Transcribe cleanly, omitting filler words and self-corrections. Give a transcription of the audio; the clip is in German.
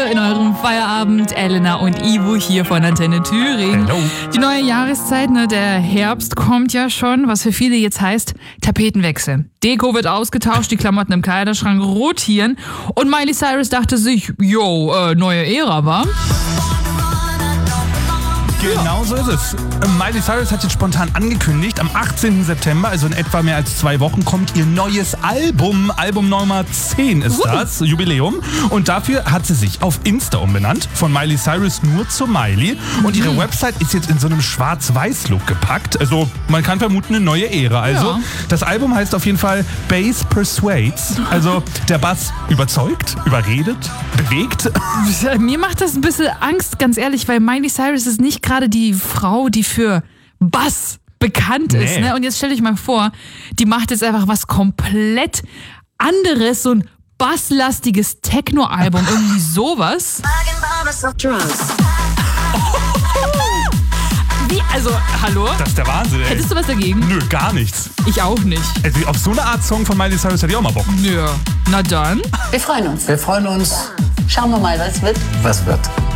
in eurem Feierabend. Elena und Ivo hier von Antenne Thüringen. Hello. Die neue Jahreszeit, der Herbst kommt ja schon, was für viele jetzt heißt Tapetenwechsel. Deko wird ausgetauscht, die Klamotten im Kleiderschrank rotieren und Miley Cyrus dachte sich, neue Ära, wa? Genau so ist es. Miley Cyrus hat jetzt spontan angekündigt, am 18. September, also in etwa mehr als 2 Wochen, kommt ihr neues Album. Album Nummer 10 ist das, Jubiläum. Und dafür hat sie sich auf Insta umbenannt, von Miley Cyrus nur zu Miley. Und ihre Website ist jetzt in so einem Schwarz-Weiß-Look gepackt. Also man kann vermuten, eine neue Ära. Also das Album heißt auf jeden Fall Bass Persuades. Also der Bass überzeugt, überredet, bewegt. Mir macht das ein bisschen Angst, ganz ehrlich, weil Miley Cyrus ist nicht gerade die Frau, die für Bass bekannt ist. Ne? Und jetzt stell dich mal vor, die macht jetzt einfach was komplett anderes, so ein basslastiges Techno-Album, irgendwie sowas. Wie? Also, hallo? Das ist der Wahnsinn, ey. Hättest du was dagegen? Nö, gar nichts. Ich auch nicht. Also auf so eine Art Song von Miley Cyrus hätte ich auch mal Bock. Ja. Na dann. Wir freuen uns. Wir freuen uns. Schauen wir mal, was wird. Was wird?